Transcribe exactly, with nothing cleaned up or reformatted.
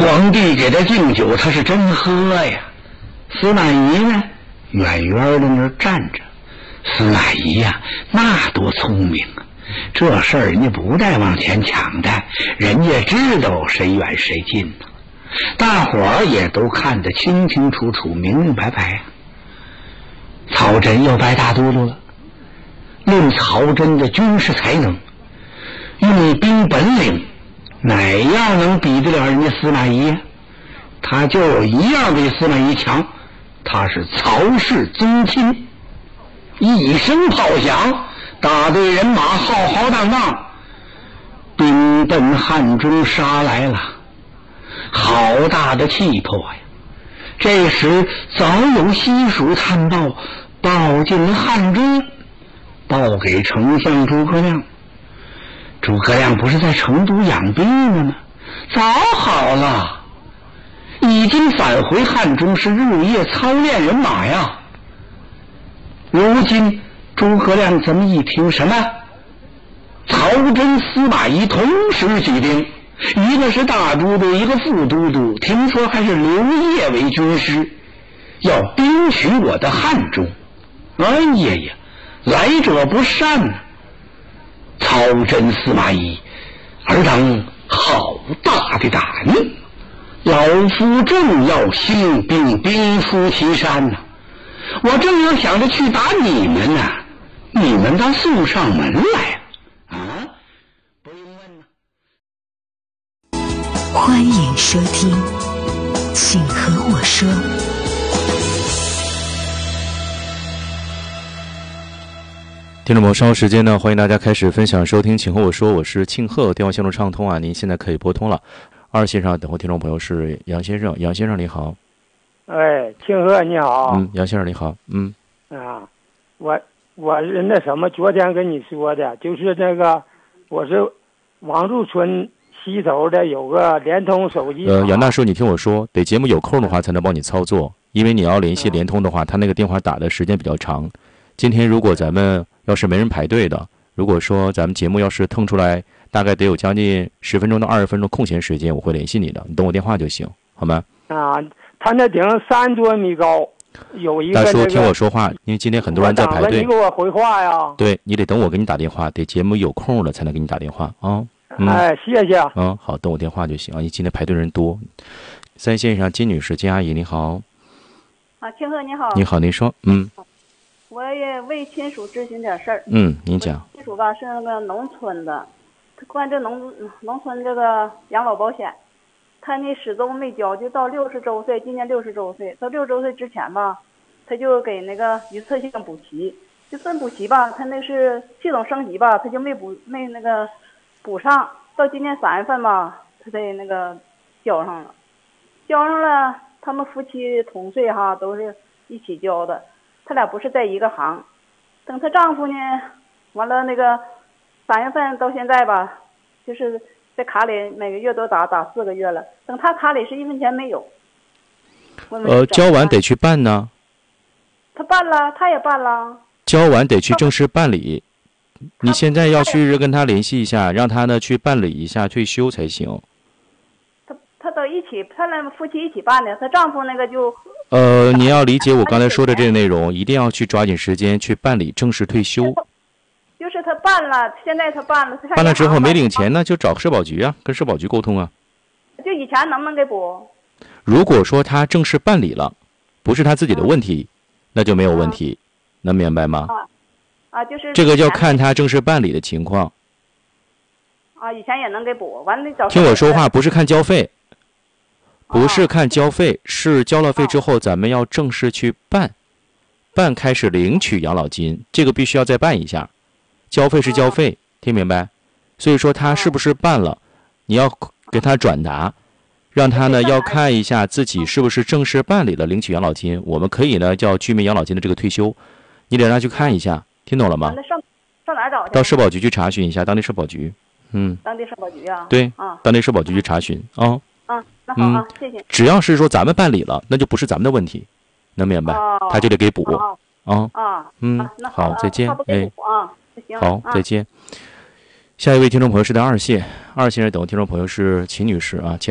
皇帝给他敬酒，他是真喝呀。司马懿呢，远远的那儿站着。司马懿呀、啊，那多聪明啊！这事儿人家不带往前抢的，人家知道谁远谁近呢。大伙儿也都看得清清楚楚、明明白白啊。曹真又白大嘟噜了。论曹真的军事才能、用兵本领，哪样能比得了人家司马懿呀？他就有一样比司马懿强，他是曹氏宗亲。一声炮响，大队人马浩浩荡荡，兵奔汉中杀来了。好大的气魄呀！这时早有西蜀探报报进了汉中，报给丞相诸葛亮。诸葛亮不是在成都养病呢吗？早好了，已经返回汉中，是日夜操练人马呀。如今诸葛亮怎么一听什么曹真、司马懿同时起兵，一个是大都督，一个副都督，听说还是刘烨为军师，要兵取我的汉中。哎呀呀，来者不善啊！曹真、司马懿尔等好大的胆，老夫正要兴兵兵出祁山呢、啊，我正要想着去打你们呢、啊，你们倒送上门来啊！不用问了。 欢迎收听，请和我说。 听众朋友，稍后时间呢，欢迎大家开始分享收听，请和我说，我是庆贺，电话线路畅通啊，您现在可以拨通了。二线上等候听众朋友是杨先生，杨先生你好。 哎，庆贺你好。 嗯，杨先生你好。嗯。 啊，我我是那什么，昨天跟你说的，就是那个我是王树村西头的有个联通手机。 呃，杨大叔，你听我说，得节目有空的话才能帮你操作，因为你要联系联通的话，他那个电话打的时间比较长。今天如果咱们要是没人排队的，如果说咱们节目要是腾出来，大概得有将近十分钟到二十分钟空闲时间，我会联系你的，你等我电话就行，好吗？ 啊，他那顶三多米高，有一个、那个。 大叔，听我说话，因为今天很多人在排队。 你给我回话呀？ 对，你得等我给你打电话，得节目有空了才能给你打电话啊。嗯、 哎，谢谢。 嗯，好，等我电话就行啊，因为今天排队人多。在线上，金女士、金阿姨，你好。 啊，庆贺你好。 你好，您说，嗯。 我也为亲属咨询点事儿。 嗯，您讲。 亲属吧是那个农村的，他关这农农村这个养老保险，他那始终没交，就到六十周岁，今年六十周岁，到六十周岁之前吧，他就给那个一次性补齐，就算补齐吧，他那是系统升级吧，他就没补没那个补上，到今年三月份吧，他得那个交上了，交上了，他们夫妻同岁哈，都是一起交的。他俩不是在一个行，等她丈夫呢，完了那个三月份到现在吧，就是在卡里每个月都打打四个月了，等他卡里是一分钱没有。 呃，交完得去办呢。 他办了，他也办了。 交完得去正式办理，你现在要去跟他联系一下，让他呢去办理一下退休才行。 他他都一起，他俩夫妻一起办的，她丈夫那个就。 呃，你要理解我刚才说的这个内容，一定要去抓紧时间去办理正式退休。 就是他办了，现在他办了， 办了之后没领钱呢，就找社保局啊，跟社保局沟通啊。 就以前能不能给补？ 如果说他正式办理了，不是他自己的问题，那就没有问题，能明白吗？ 啊，啊，就是这个要看他正式办理的情况。 啊，以前也能给补，完了找。 听我说话，不是看交费。不是看交费，是交了费之后，咱们要正式去办，办开始领取养老金，这个必须要再办一下。交费是交费，听明白？所以说他是不是办了，你要给他转达，让他呢要看一下自己是不是正式办理了领取养老金。我们可以呢叫居民养老金的这个退休，你得让他去看一下，听懂了吗？ 那上上哪找去？ 到社保局去查询一下，当地社保局。嗯。 当地社保局啊。 对。 啊。 当地社保局去查询啊。 啊，那好啊，谢谢。 只要是说咱们办理了，那就不是咱们的问题，能明白？ 哦、 他就得给补啊啊。 嗯， 好， 好，再见。哎， 行， 好，再见。下一位听众朋友是在二线，二线等听众朋友是秦女士啊。